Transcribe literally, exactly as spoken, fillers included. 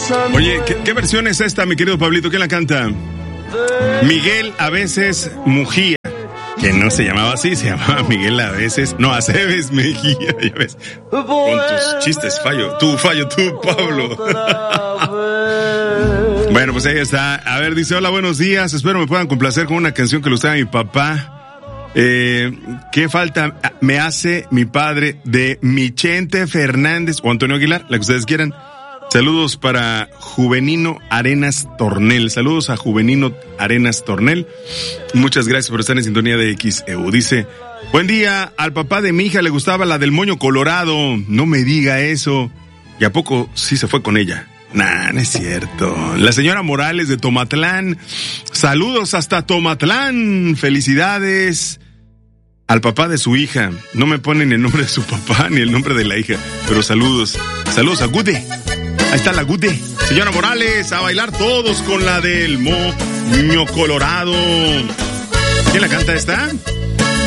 Oye, ¿qué, ¿qué versión es esta, mi querido Pablito? ¿Quién la canta? Miguel a veces Mujía, que no se llamaba así, se llamaba Miguel a veces, no, Aceves Mejía, ya ves. Con tus chistes fallo, tú fallo, tú, Pablo. Bueno, pues ahí está. A ver, dice, hola, buenos días, espero me puedan complacer con una canción que le gustaba a mi papá. Eh, ¿Qué falta me hace mi padre de Michente Fernández o Antonio Aguilar? La que ustedes quieran. Saludos para Juvenino Arenas Tornel. Saludos a Juvenino Arenas Tornel. Muchas gracias por estar en sintonía de X E U. Dice, buen día, al papá de mi hija le gustaba la del moño colorado. No me diga eso. ¿Y a poco sí se fue con ella? Nah, no es cierto. La señora Morales de Tomatlán. Saludos hasta Tomatlán. Felicidades al papá de su hija. No me ponen el nombre de su papá ni el nombre de la hija, pero saludos. Saludos a Gude. Ahí está la Gude. Señora Morales, a bailar todos con la del moño colorado. ¿Quién la canta esta?